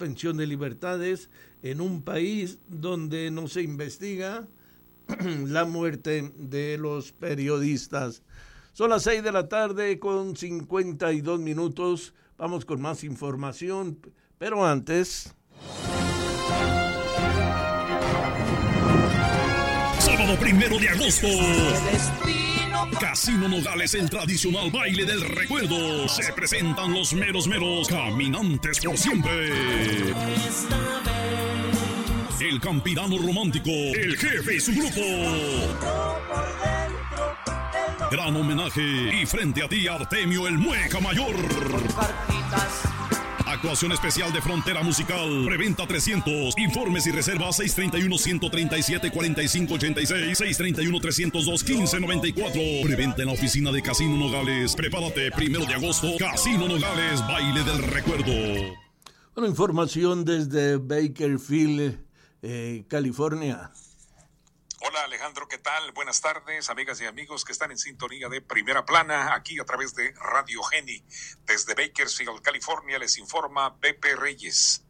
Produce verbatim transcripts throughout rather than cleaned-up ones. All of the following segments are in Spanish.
suspensión de libertades en un país donde no se investiga la muerte de los periodistas. Son las seis de la tarde con cincuenta y dos minutos. Vamos con más información, pero antes... Sábado primero de agosto. Casino Nogales, el tradicional baile del recuerdo. Se presentan los meros meros caminantes por siempre. El campirano romántico, el jefe y su grupo. Gran homenaje y frente a ti Artemio el Mueca Mayor. Actuación especial de Frontera Musical. Preventa trescientos. Informes y reservas seis treinta y uno, ciento treinta y siete, cuarenta y cinco ochenta y seis. seis treinta y uno, trescientos dos, quince noventa y cuatro. Preventa en la oficina de Casino Nogales. Prepárate, primero de agosto. Casino Nogales, baile del recuerdo. Bueno, información desde Bakersfield, eh, California. Hola Alejandro, ¿qué tal? Buenas tardes, amigas y amigos que están en sintonía de Primera Plana, aquí a través de Radio Geni. Desde Bakersfield, California, les informa Pepe Reyes.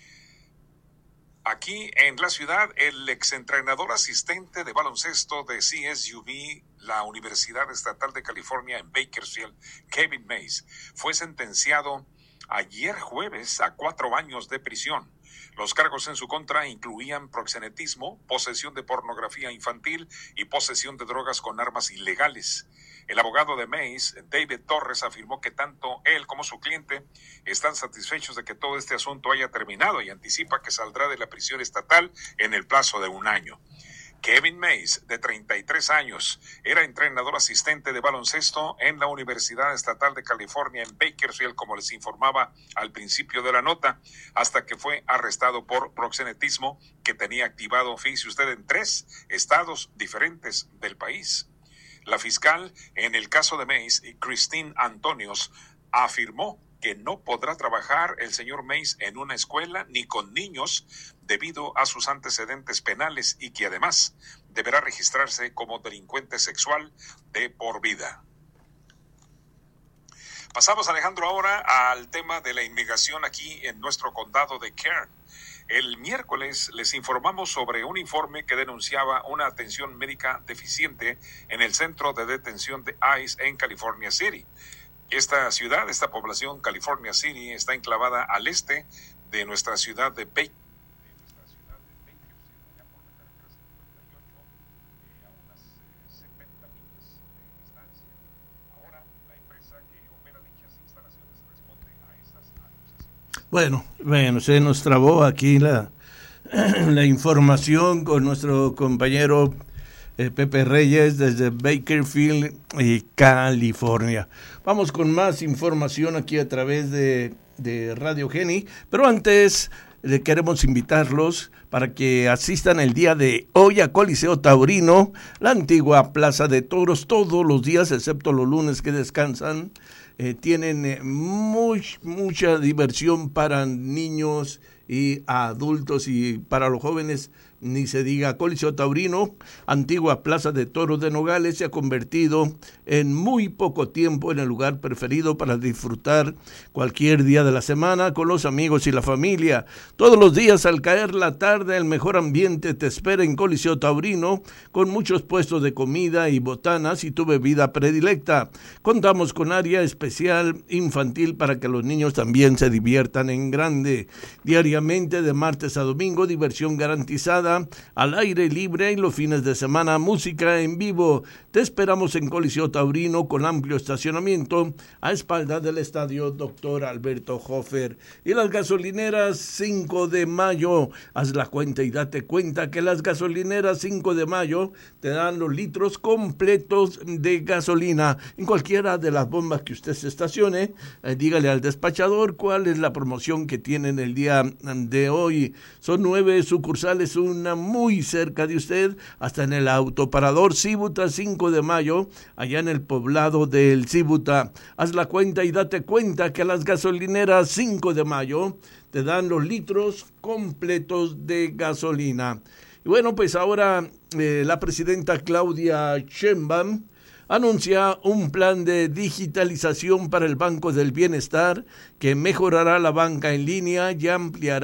Aquí en la ciudad, el exentrenador asistente de baloncesto de C S U B, la Universidad Estatal de California en Bakersfield, Kevin Mays, fue sentenciado ayer jueves a cuatro años de prisión. Los cargos en su contra incluían proxenetismo, posesión de pornografía infantil y posesión de drogas con armas ilegales. El abogado de Mays, David Torres, afirmó que tanto él como su cliente están satisfechos de que todo este asunto haya terminado y anticipa que saldrá de la prisión estatal en el plazo de un año. Kevin Mays, de treinta y tres años, era entrenador asistente de baloncesto en la Universidad Estatal de California en Bakersfield, como les informaba al principio de la nota, hasta que fue arrestado por proxenetismo que tenía activado, fíjese usted, en tres estados diferentes del país. La fiscal, en el caso de Mays, Christine Antonios, afirmó que no podrá trabajar el señor Mays en una escuela ni con niños debido a sus antecedentes penales y que además deberá registrarse como delincuente sexual de por vida. Pasamos, Alejandro, ahora al tema de la inmigración aquí en nuestro condado de Kern. El miércoles les informamos sobre un informe que denunciaba una atención médica deficiente en el centro de detención de ICE en California City. Esta ciudad, esta población, California City, está enclavada al este de nuestra ciudad de Bakersfield. Bueno, bueno, se nos trabó aquí la, la información con nuestro compañero eh, Pepe Reyes desde Bakersfield, eh, California. Vamos con más información aquí a través de, de Radio Geni, pero antes le queremos invitarlos para que asistan el día de hoy a Coliseo Taurino, la antigua Plaza de Toros, todos los días, excepto los lunes que descansan. Eh, tienen eh, muy, mucha diversión para niños y adultos, y para los jóvenes ni se diga. Coliseo Taurino, antigua Plaza de Toros de Nogales, se ha convertido en muy poco tiempo en el lugar preferido para disfrutar cualquier día de la semana con los amigos y la familia. Todos los días al caer la tarde el mejor ambiente te espera en Coliseo Taurino, con muchos puestos de comida y botanas y tu bebida predilecta. Contamos con área especial infantil para que los niños también se diviertan en grande. Diariamente de martes a domingo, diversión garantizada al aire libre, y los fines de semana música en vivo. Te esperamos en Coliseo Taurino, con amplio estacionamiento a espaldas del estadio Doctor Alberto Hofer. Y las gasolineras cinco de mayo, haz la cuenta y date cuenta que las gasolineras cinco de mayo te dan los litros completos de gasolina en cualquiera de las bombas que usted se estacione. Eh, dígale al despachador cuál es la promoción que tienen el día de hoy. Son nueve sucursales, una muy cerca de usted, hasta en el autoparador Cibuta cinco de mayo, allá en el poblado del Cibuta. Haz la cuenta y date cuenta que las gasolineras cinco de mayo te dan los litros completos de gasolina. Y bueno, pues ahora eh, la presidenta Claudia Sheinbaum anuncia un plan de digitalización para el Banco del Bienestar que mejorará la banca en línea y ampliará